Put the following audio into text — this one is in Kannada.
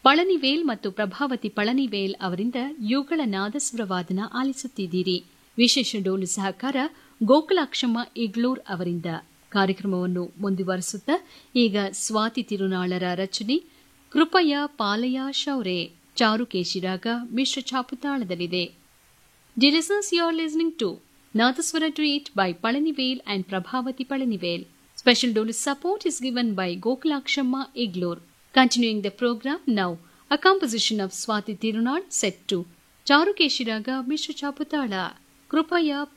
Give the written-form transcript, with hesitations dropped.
ಪಳನಿವೇಲ್ ಮತ್ತು ಪ್ರಭಾವತಿ ಪಳನಿವೇಲ್ ಅವರಿಂದ ಯುಗಳ ನಾದಸ್ವರವಾದನ ಆಲಿಸುತ್ತಿದ್ದೀರಿ. ವಿಶೇಷ ಡೋಲು ಸಹಕಾರ ಗೋಕುಲಾಕ್ಷಮ್ಮ ಇಗ್ಲೂರ್ ಅವರಿಂದ. ಕಾರ್ಯಕ್ರಮವನ್ನು ಮುಂದುವರಿಸುತ್ತಾ ಈಗ ಸ್ವಾತಿ ತಿರುನಾಳರ ರಚನೆ ಕೃಪಯ ಪಾಲಯ ಶೌರ್ಯ ಚಾರುಕೇಶಿ ರಾಗ ಮಿಶ್ರ ಛಾಪುತಾಳದಲ್ಲಿದೆ. Dear listeners, you are listening to Nadaswara Duet by Palanivel and Prabhavati Palanivel. Special dolu support is given by Gokulakshamma Iglur. Continuing the program now, a composition of Swati Tirunal set to Charukeshiraga Mishra Chaputala, Krupaya